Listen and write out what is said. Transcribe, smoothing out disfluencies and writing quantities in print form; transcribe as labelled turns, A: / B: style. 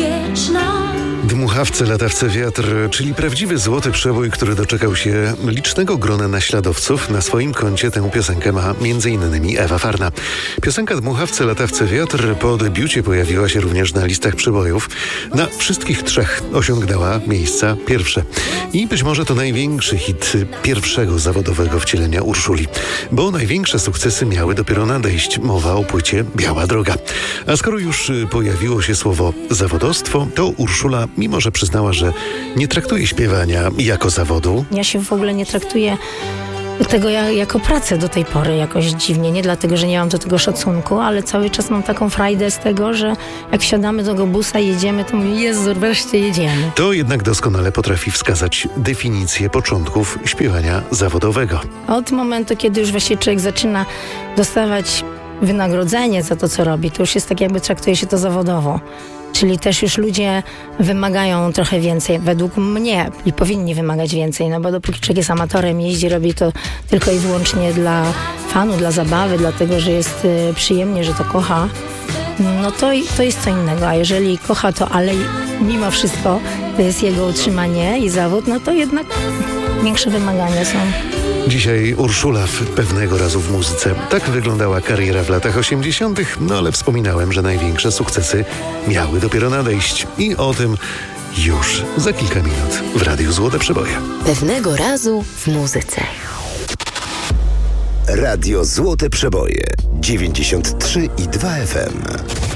A: wieczna.
B: Dmuchawce, latawce, wiatr, czyli prawdziwy złoty przebój, który doczekał się licznego grona naśladowców. Na swoim koncie tę piosenkę ma m.in. Ewa Farna. Piosenka Dmuchawce, latawce, wiatr po debiucie pojawiła się również na listach przebojów. Na wszystkich trzech osiągnęła miejsca pierwsze. I być może to największy hit pierwszego zawodowego wcielenia Urszuli. Bo największe sukcesy miały dopiero nadejść. Mowa o płycie Biała Droga. A skoro już pojawiło się słowo zawodowstwo, to Urszula, mimo że przyznała, że nie traktuje śpiewania jako zawodu.
C: Ja się w ogóle nie traktuję tego jako pracę do tej pory jakoś dziwnie. Nie dlatego, że nie mam do tego szacunku, ale cały czas mam taką frajdę z tego, że jak wsiadamy do tego busa i jedziemy, to mówię, Jezu, wreszcie jedziemy.
B: To jednak doskonale potrafi wskazać definicję początków śpiewania zawodowego.
C: Od momentu, kiedy już właśnie człowiek zaczyna dostawać wynagrodzenie za to, co robi, to już jest tak, jakby traktuje się to zawodowo. Czyli też już ludzie wymagają trochę więcej, według mnie, i powinni wymagać więcej, no bo dopóki człowiek jest amatorem, jeździ, robi to tylko i wyłącznie dla fanu, dla zabawy, dlatego, że jest przyjemnie, że to kocha, no to jest co innego. A jeżeli kocha to, ale mimo wszystko to jest jego utrzymanie i zawód, no to jednak większe wymagania są.
B: Dzisiaj Urszula pewnego razu w muzyce. Tak wyglądała kariera w latach 80., no ale wspominałem, że największe sukcesy miały dopiero nadejść. I o tym już za kilka minut w Radiu Złote Przeboje.
D: Pewnego razu w muzyce.
E: Radio Złote Przeboje 93,2 FM.